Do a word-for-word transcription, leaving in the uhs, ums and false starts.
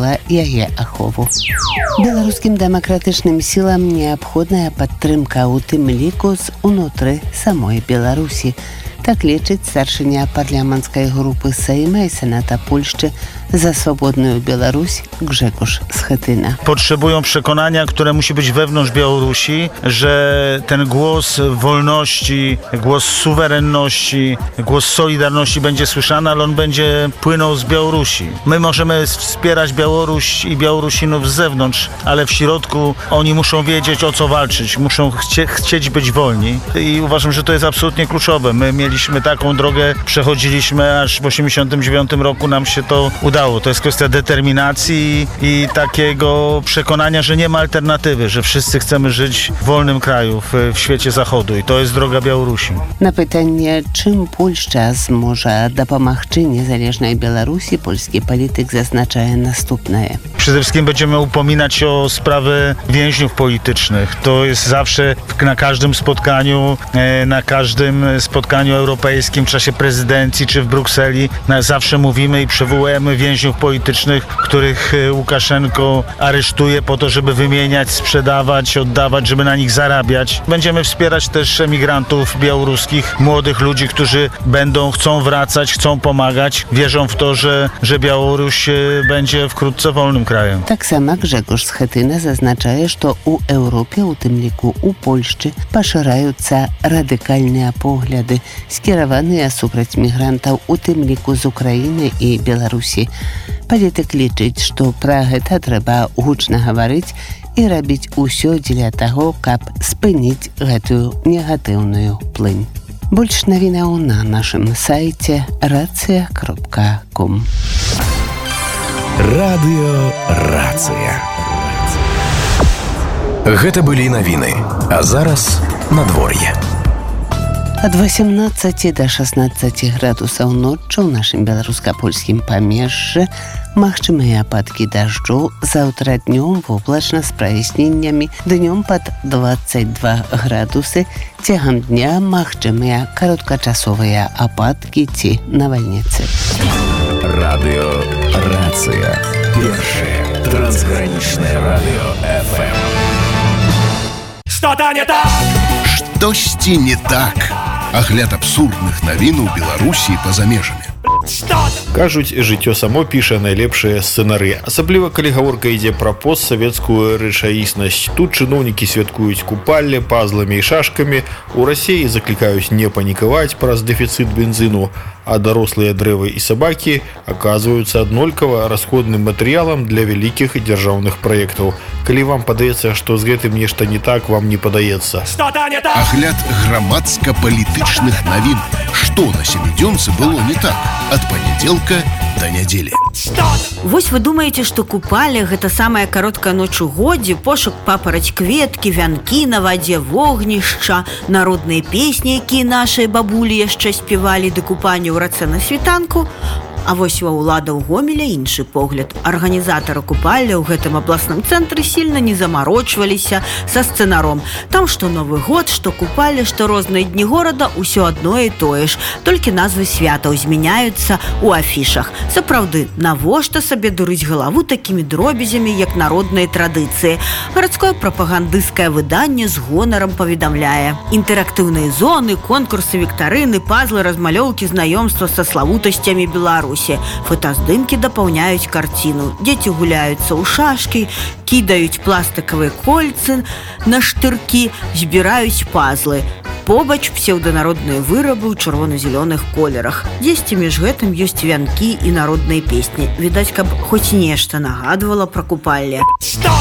забараніла яе ахову. Беларускім дэмакратычным сілам неабходная падтрымка, у тым ліку з унутры самой Беларусі. Так лічыць старшыня парламенцкай групы Сейма і Senata Польшczy za swobodną Białoruś Grzegorz Schetyna. Potrzebują przekonania, które musi być wewnątrz Białorusi, że ten głos wolności, głos suwerenności, głos solidarności będzie słyszany, ale on będzie płynął z Białorusi. My możemy wspierać Białoruś i Białorusinów z zewnątrz, ale w środku oni muszą wiedzieć, o co walczyć, muszą chcie, chcieć być wolni i uważam, że to jest absolutnie kluczowe. My mieliśmy taką drogę, przechodziliśmy, aż w osiemdziesiątym dziewiątym roku nam się to udało. To jest kwestia determinacji i takiego przekonania, że nie ma alternatywy, że wszyscy chcemy żyć w wolnym kraju, w, w świecie zachodu i to jest droga Białorusi. Na pytanie, czym Polska zmoże dopomagać niezależnej Białorusi, polski polityk zaznacza następne. Przede wszystkim będziemy upominać się o sprawy więźniów politycznych. To jest zawsze na każdym spotkaniu, na każdym spotkaniu europejskim w czasie prezydencji czy w Brukseli. Zawsze mówimy i przywołujemy więźniów politycznych, których Łukaszenko aresztuje po to, żeby wymieniać, sprzedawać, oddawać, żeby na nich zarabiać. Będziemy wspierać też emigrantów białoruskich, młodych ludzi, którzy będą, chcą wracać, chcą pomagać. Wierzą w to, że, że Białoruś będzie wkrótce wolnym krajem. Tak samo Grzegorz Schetyna zaznacza, że u Europie, u tym liku u Polszczy, poszerzają się radykalne poglądy skierowane suprać migrantów, u tym liku z Ukrainy i Białorusi. Polityk liczyć, że про гэта trzeba гучна говорить i robić усё для того, каб спыніць гэтую негатыўную плынь. Больш навінаў на нашым сайце рацыя кропка ком. Радыё Рацыя. Гэта былі навіны, а зараз надвор'е. Ад восемнадцати до шестнадцати градусаў ноччу ў нашым беларуска-польскім памежжы магчымыя ападкі дажджу, заўтра днём воблачна з праясненнямі, днём пад двадцать два градусы, цягам дня магчымыя кароткачасовыя ападкі ці навальніцы. Радыё Рацыя. Першае трансгранічнае радыё эф эм. Что-то не так! Штосьці не так. Агляд абсурдных навін у Беларусі па замежамі. Кажуць, жыццё само піша найлепшыя сцэнары, асабліва калі гаворка ідзе пра постсавецкую рэчаіснасць. Тут чыноўнікі святкуюць купалле пазламі і шашкамі, у Расіі заклікаюць не панікаваць праз дэфіцыт бензіну, а дарослыя дрэвы і сабакі аказваюцца аднолькава расходным матэрыялам для вялікіх дзяржаўных праектаў. Калі вам падаецца, што з гэтым нешта не так, вам не падаецца. Агляд грамадска-палітычных навін. Што на сямідзёнцы было не так? Ад панядзелка да нядзелі. Вось вы думаеце, што купалле гэта самая кароткая ноч у годзе, пошук папараць кветкі, вянкі на вадзе, вогнішча, народныя песні, якія нашыя бабулі яшчэ спявалі да купання ў рацэ на світанку. А вось ва ўлада ў Гомеля іншы погляд. Арганізатары купалля ў гэтым абласным цэнтры сильна не замарочваліся са сцэнаром. Там што Новы год, што купалля, што розныя дні горада, усё адно і тое ж. Толькі назвы святаў змяняюцца ў афішах. Сапраўды, навошта сабе дурыць галаву такімі дробязямі, як народныя традыцыі? Гарадское прапагандысцкае выданне з гонарам паведамляе. Інтэрактыўныя зоны, конкурсы, віктарыны, пазлы, размалёўкі, знаёмства са славутасцямі Беларусі. Фотаздымкі дапаўняюць карціну. Дзеці гуляюцца ў шашкі, кідаюць пластыкавыя кольцы на штыркі, збіраюць пазлы. Побач псеўданародныя вырабы ў чырвона-зялёных колерах. Дзесьці між гэтым ёсць вянкі і народныя песні. Відаць, каб хоць нешта нагадвала пра купалле.